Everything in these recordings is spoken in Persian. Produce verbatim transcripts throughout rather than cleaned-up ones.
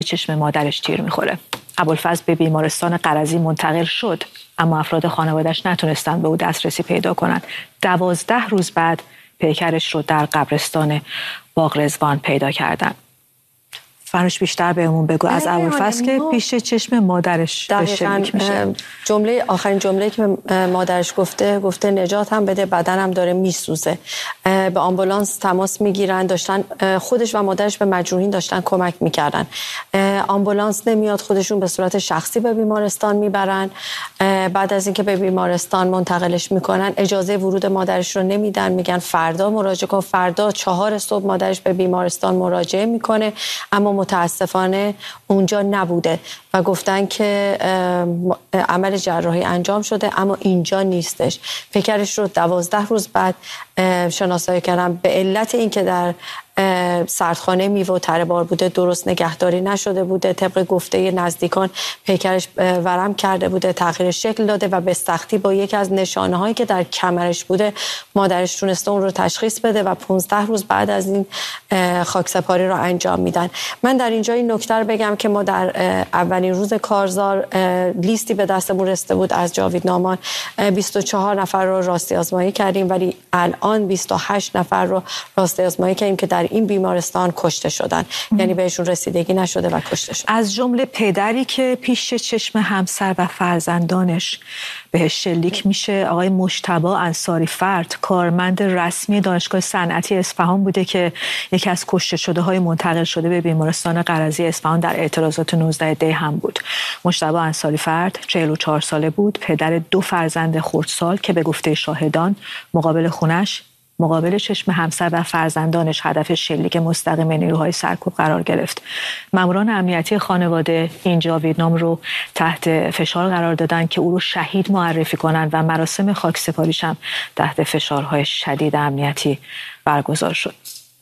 چشم مادرش تیر میخوره. ابوالفضل به بیمارستان قرضی منتقل شد، اما افراد خانواده‌اش نتونستن به او دسترسی پیدا کنن. دوازده روز بعد پیکرش رو در قبرستان باغ رضوان پیدا کردن. فرنوش بیشتر بهمون بگو از ابوالفضل که پیش چشم مادرش شلیک میشه. جمله آخرین جمله که مادرش گفته گفته نجات هم بده، بدنم داره میسوزه. به آمبولانس تماس میگیرن، داشتن خودش و مادرش به مجروحین داشتن کمک میکردن. آمبولانس نمیاد، خودشون به صورت شخصی به بیمارستان میبرن. بعد از اینکه به بیمارستان منتقلش میکنن اجازه ورود مادرش رو نمیدن، میگن فردا مراجعه کن. فردا چهار صبح مادرش به بیمارستان مراجعه میکنه، اما متاسفانه اونجا نبوده و گفتن که عمل جراحی انجام شده اما اینجا نیستش. پیکرش رو دوازده روز بعد شناسایی کردن. به علت اینکه در سردخانه میوه و تره بار بوده، درست نگهداری نشده بوده، طبق گفته نزدیکان پیکرش ورم کرده بوده، تغییر شکل داده و به سختی با یکی از نشانه هایی که در کمرش بوده مادرش تونسته اون رو تشخیص بده و پانزده روز بعد از این خاکسپاری رو انجام میدن. من در اینجا این نکته رو بگم که ما در اولین روز کارزار لیستی به دستمون رسیده بود از جاوید نامان، بیست و چهار نفر رو راستی آزمایی کردیم، ولی الان بیست و هشت نفر رو راستی آزمایی کردیم که در این بیمارستان کشته شدن. یعنی بهشون رسیدگی نشده و کشته شدن. از جمله پدری که پیش چشم همسر و فرزندانش بهش شلیک میشه، آقای مجتبی انصاری فرد، کارمند رسمی دانشگاه صنعتی اصفهان بوده که یکی از کشته شده های منتقل شده به بیمارستان قرضی اصفهان در اعتراضات نوزده دی هم بود. مجتبی انصاری فرد چهل و چهار ساله بود، پدر دو فرزند خردسال که به گفته شاهدان مقابل خونش مقابل چشم همسر و فرزندانش هدف شلیک مستقیم نیروهای سرکوب قرار گرفت. ماموران امنیتی خانواده این جاویدنام رو تحت فشار قرار دادن که او رو شهید معرفی کنند و مراسم خاکسپاریش هم تحت فشارهای شدید امنیتی برگزار شد.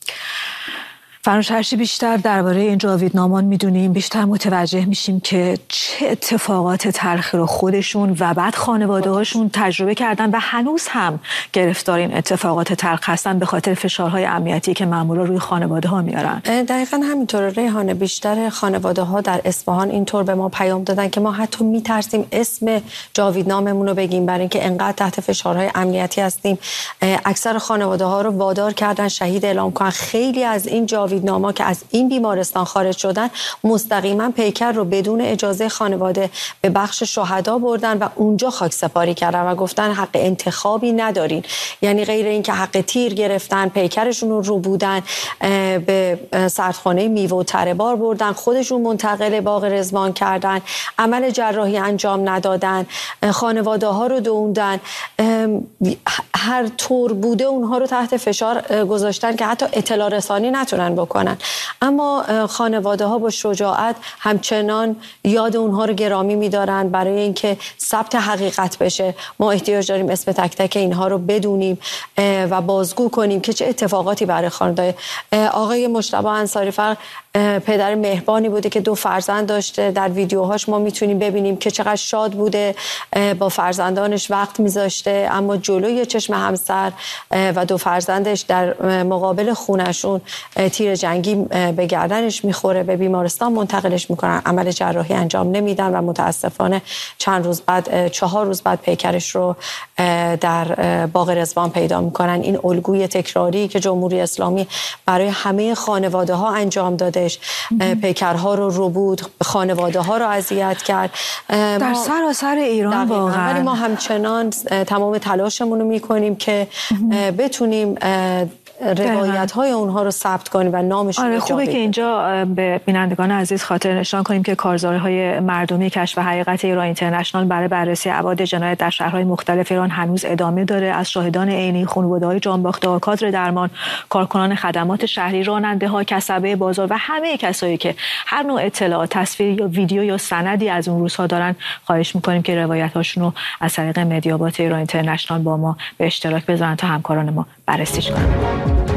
فرنوش، هرچی بیشتر درباره این جاویدنامان میدونیم بیشتر متوجه میشیم که چه اتفاقات تلخی رو خودشون و بعد خانواده هاشون تجربه کردن و هنوز هم گرفتار این اتفاقات تلخ هستن به خاطر فشارهای امنیتی که مامورا روی خانواده ها میارن. دقیقاً همینطوره ریحانه. بیشتر خانواده ها در اصفهان اینطور به ما پیام دادن که ما حتی میترسیم اسم جاویدناممون رو بگیم برای اینکه انقدر تحت فشارهای امنیتی هستیم. اکثر خانواده ها رو وادار کردن شهید اعلام کنن. خیلی از این جاویدنامه‌ها که از این بیمارستان خارج شدن مستقیما پیکر رو بدون اجازه خانواده به بخش شهدا بردن و اونجا خاکسپاری کردن و گفتن حق انتخابی ندارین. یعنی غیر اینکه حق تیر گرفتن، پیکرشون رو رو بودن به سردخانه میوه و تره بار بردن، خودشون منتقل باغ رضوان کردن، عمل جراحی انجام ندادن، خانواده ها رو دووندن. هر طور بوده اونها رو تحت فشار گذاشتن که حتی اطلاع رسانی نتونن بکنن. اما خانواده ها با شجاعت همچنان یاد اونها رو گرامی می‌دارن برای اینکه ثبت حقیقت بشه. ما احتیاج داریم اسم تک تک اینها رو بدونیم و بازگو کنیم که چه اتفاقاتی برای خانواده. آقای مجتبی انصاری فرد پدر مهربانی بوده که دو فرزند داشته. در ویدیوهاش ما میتونیم ببینیم که چقدر شاد بوده، با فرزندانش وقت میذاشته، اما جلوی چشم همسر و دو فرزندش در مقابل خونشون تیر جنگی به گردنش میخوره، به بیمارستان منتقلش میکنن، عمل جراحی انجام نمیدن و متاسفانه چند روز بعد، چهار روز بعد پیکرش رو در باغ رضوان پیدا میکنن. این الگوی تکراری که جمهوری اسلامی برای همه خانواده ها انجام داده، پیکرها رو رو بود، خانواده ها رو اذیت کرد در سراسر ایران واقعا. ولی ما همچنان تمام تلاشمون رو میکنیم که بتونیم روایت های اونها رو ثبت کنیم و نامشون آره، خوبه که اینجا به بینندگان عزیز خاطر نشان کنیم که کارزارهای مردمی کشف حقیقت ایران اینترنشنال برای بررسی ابعاد جنایت در شهرهای مختلف ایران هنوز ادامه داره. از شاهدان عینی، خانواده‌های جانباخته‌ها، کادر درمان، کارکنان خدمات شهری، راننده‌ها، کسبه بازار و همه کسایی که هر نوع اطلاعات، تصویر یا ویدیو یا سندی از اون روزها دارن، خواهش می‌کنیم که روایت‌هاشون رو از طریق مدیابات ایران اینترنشنال با ما به اشتراک بذارن تا همکاران ما بررسیش کنن.